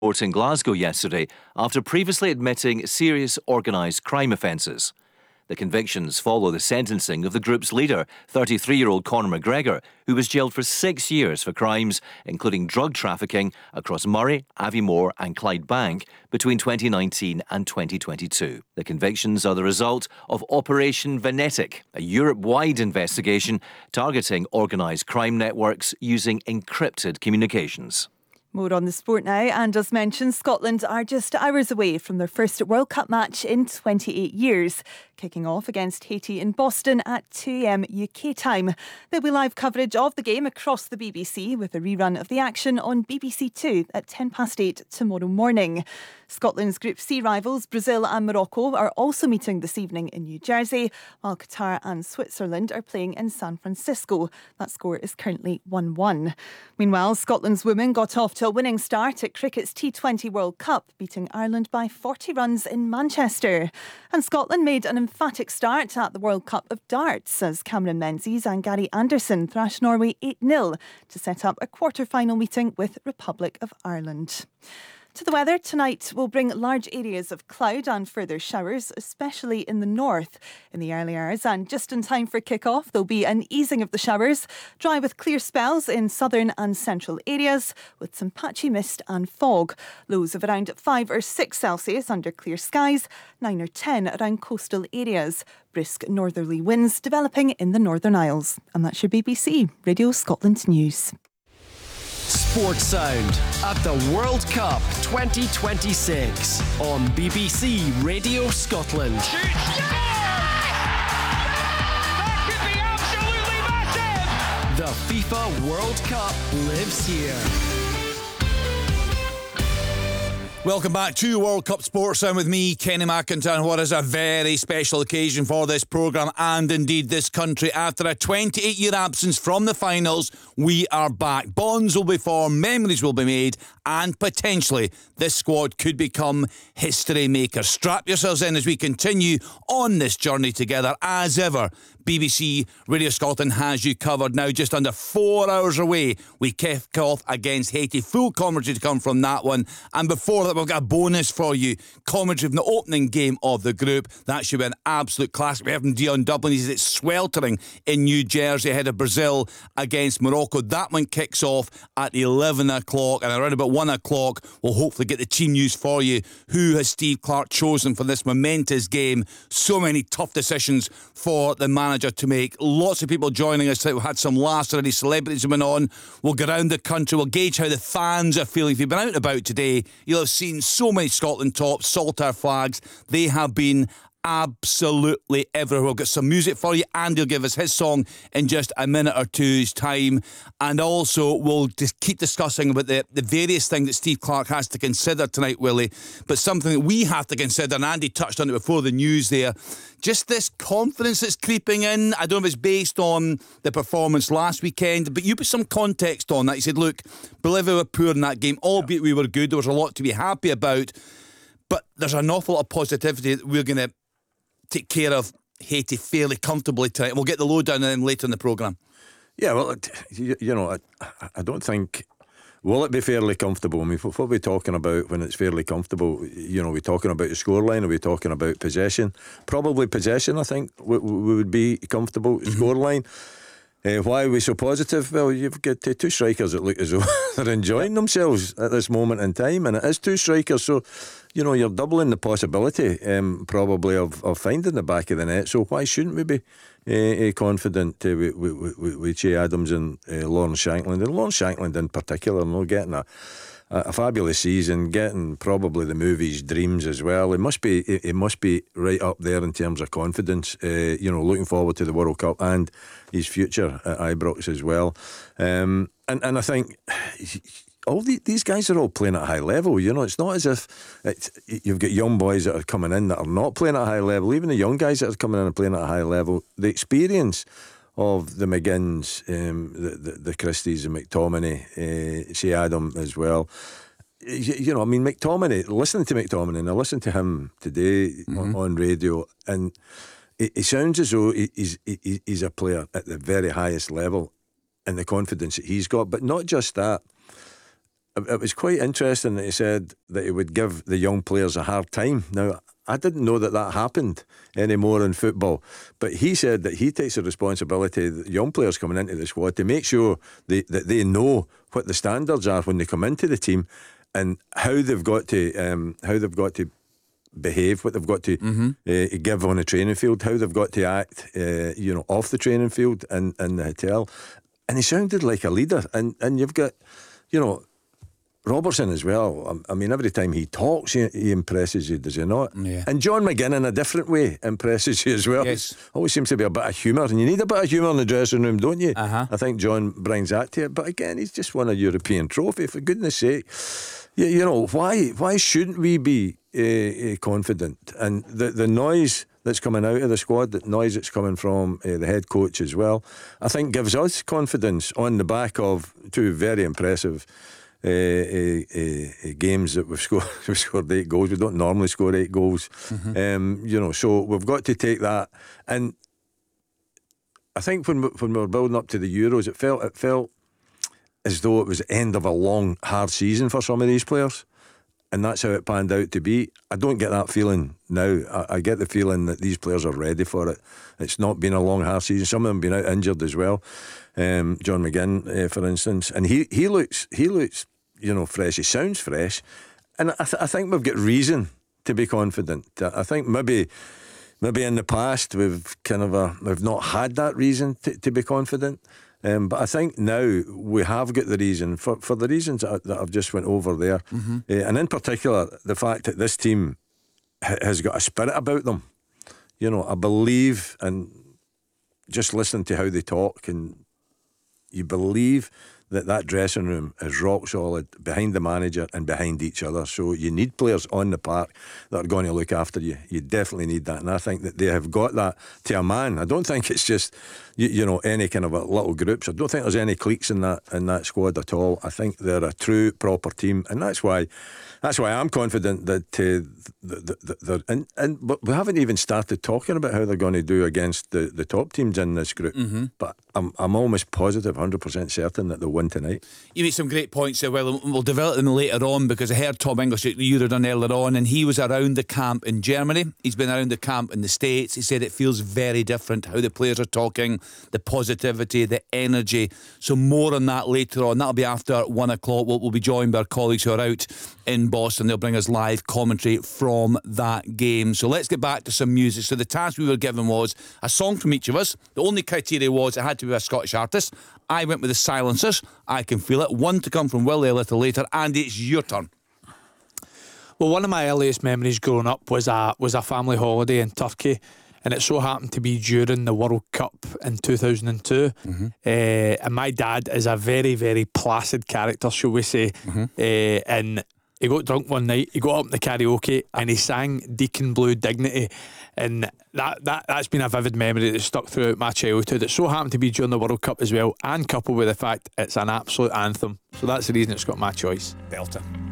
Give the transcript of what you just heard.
court in Glasgow yesterday after previously admitting serious organised crime offences. The convictions follow the sentencing of the group's leader, 33-year-old Conor McGregor, who was jailed for 6 years for crimes including drug trafficking across Moray, Aviemore and Clydebank between 2019 and 2022. The convictions are the result of Operation Venetic, a Europe-wide investigation targeting organised crime networks using encrypted communications. More on the sport now, and as mentioned, Scotland are just hours away from their first World Cup match in 28 years, kicking off against Haiti in Boston at 2 a.m. UK time. There'll be live coverage of the game across the BBC with a rerun of the action on BBC Two at 8:10 tomorrow morning. Scotland's Group C rivals, Brazil and Morocco, are also meeting this evening in New Jersey, while Qatar and Switzerland are playing in San Francisco. That score is currently 1-1. Meanwhile, Scotland's women got off to a winning start at cricket's T20 World Cup, beating Ireland by 40 runs in Manchester. And Scotland made an emphatic start at the World Cup of Darts as Cameron Menzies and Gary Anderson thrashed Norway 8-0 to set up a quarter-final meeting with Republic of Ireland. To the weather, tonight will bring large areas of cloud and further showers, especially in the north. In the early hours and just in time for kick-off, there'll be an easing of the showers, dry with clear spells in southern and central areas, with some patchy mist and fog. Lows of around 5 or 6 Celsius under clear skies, 9 or 10 around coastal areas. Brisk northerly winds developing in the Northern Isles. And that's your BBC Radio Scotland News. Sports Sound at the World Cup 2026 on BBC Radio Scotland. That could be absolutely massive! The FIFA World Cup lives here. Welcome back to World Cup Sports Sound with me, Kenny McIntyre, on what is a very special occasion for this programme and indeed this country. After a 28-year absence from the finals, we are back. Bonds will be formed, memories will be made, and potentially this squad could become history makers. Strap yourselves in as we continue on this journey together. As ever, BBC Radio Scotland has you covered. Now just under 4 hours away, we kick off against Haiti. Full commentary to come from that one. And before that, we've got a bonus for you. Commentary from the opening game of the group. That should be an absolute classic. We have from Dion Dublin. He says it's sweltering in New Jersey ahead of Brazil against Morocco. That one kicks off at 11 o'clock. And around about 1 o'clock, we'll hopefully get the team news for you. Who has Steve Clarke chosen for this momentous game? So many tough decisions for the manager to make. Lots of people joining us. We've had some laughs already. Celebrities have been on. We'll go around the country. We'll gauge how the fans are feeling. If you've been out and about today, you'll have seen so many Scotland tops, Saltire flags. They have been absolutely everywhere. We'll get some music for you. Andy will give us his song in just a minute or two's time. And also, we'll just keep discussing about the various things that Steve Clarke has to consider tonight, Willie. But something that we have to consider, and Andy touched on it before the news there, just this confidence that's creeping in. I don't know if it's based on the performance last weekend, but you put some context on that. You said, look, Bolivia were poor in that game, albeit we were good. There was a lot to be happy about. But there's an awful lot of positivity that we're going to take care of Haiti fairly comfortably tonight. We'll get the lowdown on them later in the programme. Yeah, well, I don't think... Will it be fairly comfortable? I mean, what are we talking about when it's fairly comfortable? You know, are we talking about the scoreline? Are we talking about possession? Probably possession, I think, we would be comfortable. Scoreline. Why are we so positive? Well, you've got two strikers that look as though they're enjoying themselves at this moment in time, and it is two strikers, so you know you're doubling the possibility probably of finding the back of the net. So why shouldn't we be confident with Che Adams and Lawrence Shankland, and Lawrence Shankland in particular, getting a fabulous season, getting probably the movie's dreams as well. It must be right up there in terms of confidence. Looking forward to the World Cup and his future at Ibrox as well. And I think all these guys are all playing at a high level. You know, it's not as if you've got young boys that are coming in that are not playing at a high level. Even the young guys that are coming in and playing at a high level, the experience of the McGinns, the Christies, the McTominay, Shea Adam as well. McTominay, listening to McTominay, and I listened to him today on radio, and it sounds as though he's a player at the very highest level and the confidence that he's got. But not just that. it was quite interesting that he said that he would give the young players a hard time. Now, I didn't know that happened anymore in football, but he said that he takes the responsibility, the young players coming into the squad, to make sure that they know what the standards are when they come into the team and how they've got to behave, what they've got to give on the training field, how they've got to act, off the training field and in the hotel. And he sounded like a leader. And you've got, Robertson as well. I mean, every time he talks, he impresses you, does he not? Yeah. And John McGinn, in a different way, impresses you as well. Yes. Always seems to be a bit of humour, and you need a bit of humour in the dressing room, don't you? Uh-huh. I think John brings that to it. But again, he's just won a European trophy, for goodness sake. Why shouldn't we be confident? And the noise that's coming out of the squad, the noise that's coming from the head coach as well, I think gives us confidence on the back of two very impressive games that we've scored. We've scored 8 goals. We don't normally score 8 goals. So we've got to take that. And I think when we were building up to the Euros, it felt as though it was the end of a long, hard season for some of these players. And that's how it panned out to be. I don't get that feeling now. I get the feeling that these players are ready for it. It's not been a long, hard season. Some of them have been out injured as well. John McGinn, for instance. And he looks fresh. He sounds fresh. And I think we've got reason to be confident. I think maybe in the past we've not had that reason to be confident. But I think now we have got the reason for the reasons that I've just went over there. And in particular, the fact that this team has got a spirit about them. I believe, and just listening to how they talk, and you believe that dressing room is rock solid behind the manager and behind each other. So you need players on the park that are going to look after you. You definitely need that. And I think that they have got that to a man. I don't think it's just, any kind of a little groups. I don't think there's any cliques in that squad at all. I think they're a true, proper team. And that's why I'm confident that but we haven't even started talking about how they're going to do against the top teams in this group. But I'm almost positive, 100% certain that they'll win tonight. You made some great points there, Will, and we'll develop them later on, because I heard Tom English at the Eurodone earlier on, and he was around the camp in Germany. He's been around the camp in the States. He said it feels very different, how the players are talking, the positivity, the energy. So more on that later on. That'll be after 1 o'clock. We'll be joined by our colleagues who are out in Boston. They'll bring us live commentary from that game. So let's get back to some music. So the task we were given was a song from each of us. The only criteria was it had to be a Scottish artist. I went with the Silencers, I Can Feel It. One to come from Willie a little later, and it's your turn. Well, one of my earliest memories growing up was a family holiday in Turkey, and it so happened to be during the World Cup in 2002. And my dad is a very, very placid character, shall we say. And he got drunk one night, he got up in the karaoke and he sang Deacon Blue Dignity, and that's been a vivid memory that's stuck throughout my childhood. It so happened to be during the World Cup as well, and coupled with the fact it's an absolute anthem. So that's the reason it's got my choice. Belter.